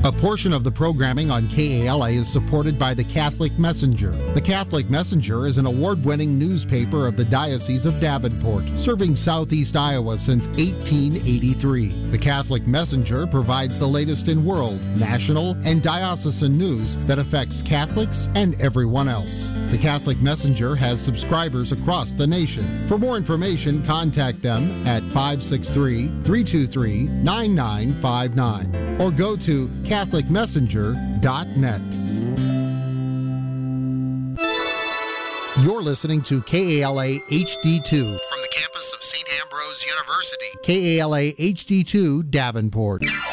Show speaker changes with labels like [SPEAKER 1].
[SPEAKER 1] A portion of the programming on KALA is supported by the Catholic Messenger. The Catholic Messenger is an award-winning newspaper of the Diocese of Davenport, serving southeast Iowa since 1883. The Catholic Messenger provides the latest in world, national, and diocesan news that affects Catholics and everyone else. The Catholic Messenger has subscribers across the nation. For more information, contact them at 563-323-9959 or go to CatholicMessenger.net. You're listening to KALA HD2 from the campus of St. Ambrose University. KALA HD2 Davenport.